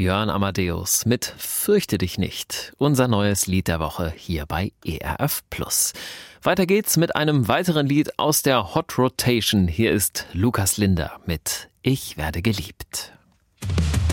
Björn Amadeus mit Fürchte dich nicht. Unser neues Lied der Woche hier bei ERF Plus. Weiter geht's mit einem weiteren Lied aus der Hot Rotation. Hier ist Lukas Linder mit Ich werde geliebt.